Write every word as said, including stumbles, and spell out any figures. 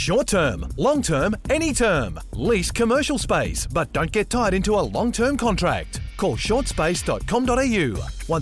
Short term, long term, any term. Lease commercial space, but don't get tied into a long term contract. Call shortspace dot com dot a u.